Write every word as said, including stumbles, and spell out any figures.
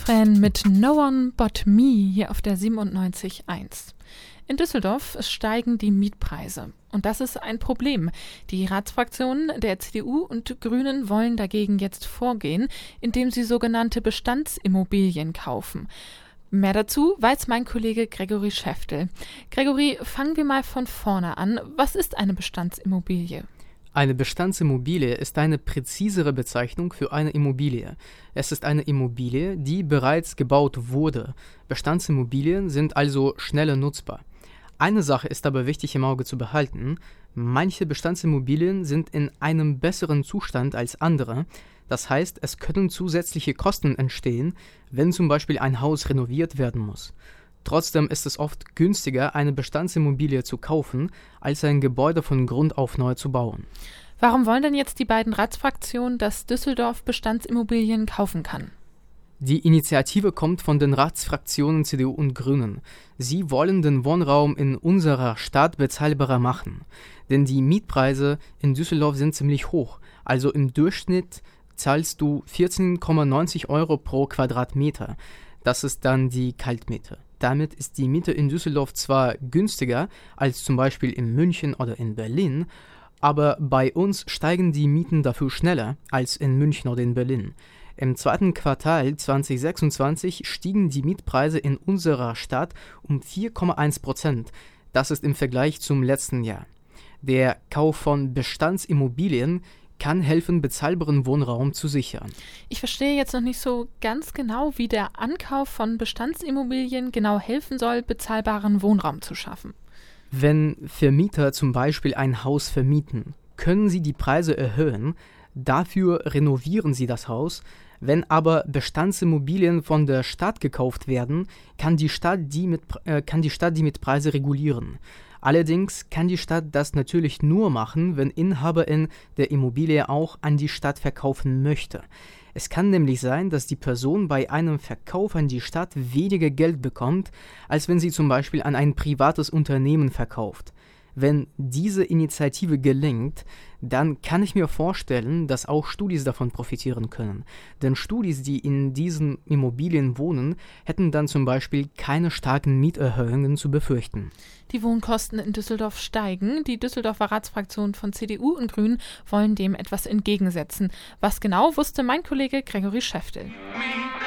Refrain mit No One But Me hier auf der siebenundneunzig Komma eins. In Düsseldorf steigen die Mietpreise. Und das ist ein Problem. Die Ratsfraktionen der C D U und Grünen wollen dagegen jetzt vorgehen, indem sie sogenannte Bestandsimmobilien kaufen. Mehr dazu weiß mein Kollege Gregory Schäftel. Gregory, fangen wir mal von vorne an. Was ist eine Bestandsimmobilie? Eine Bestandsimmobilie ist eine präzisere Bezeichnung für eine Immobilie. Es ist eine Immobilie, die bereits gebaut wurde. Bestandsimmobilien sind also schneller nutzbar. Eine Sache ist aber wichtig im Auge zu behalten. Manche Bestandsimmobilien sind in einem besseren Zustand als andere. Das heißt, es können zusätzliche Kosten entstehen, wenn zum Beispiel ein Haus renoviert werden muss. Trotzdem ist es oft günstiger, eine Bestandsimmobilie zu kaufen, als ein Gebäude von Grund auf neu zu bauen. Warum wollen denn jetzt die beiden Ratsfraktionen, dass Düsseldorf Bestandsimmobilien kaufen kann? Die Initiative kommt von den Ratsfraktionen C D U und Grünen. Sie wollen den Wohnraum in unserer Stadt bezahlbarer machen. Denn die Mietpreise in Düsseldorf sind ziemlich hoch. Also im Durchschnitt zahlst du vierzehn Komma neunzig Euro pro Quadratmeter. Das ist dann die Kaltmiete. Damit ist die Miete in Düsseldorf zwar günstiger als zum Beispiel in München oder in Berlin, aber bei uns steigen die Mieten dafür schneller als in München oder in Berlin. Im zweiten Quartal zwanzig sechsundzwanzig stiegen die Mietpreise in unserer Stadt um vier Komma eins Prozent. Das ist im Vergleich zum letzten Jahr. Der Kauf von Bestandsimmobilien kann helfen, bezahlbaren Wohnraum zu sichern. Ich verstehe jetzt noch nicht so ganz genau, wie der Ankauf von Bestandsimmobilien genau helfen soll, bezahlbaren Wohnraum zu schaffen. Wenn Vermieter zum Beispiel ein Haus vermieten, können sie die Preise erhöhen. Dafür renovieren sie das Haus. Wenn aber Bestandsimmobilien von der Stadt gekauft werden, kann die Stadt die mit, äh, kann die Stadt die mit Preise regulieren. Allerdings kann die Stadt das natürlich nur machen, wenn Inhaberin der Immobilie auch an die Stadt verkaufen möchte. Es kann nämlich sein, dass die Person bei einem Verkauf an die Stadt weniger Geld bekommt, als wenn sie zum Beispiel an ein privates Unternehmen verkauft. Wenn diese Initiative gelingt, dann kann ich mir vorstellen, dass auch Studis davon profitieren können. Denn Studis, die in diesen Immobilien wohnen, hätten dann zum Beispiel keine starken Mieterhöhungen zu befürchten. Die Wohnkosten in Düsseldorf steigen. Die Düsseldorfer Ratsfraktionen von C D U und Grünen wollen dem etwas entgegensetzen. Was genau, wusste mein Kollege Gregory Schäftel.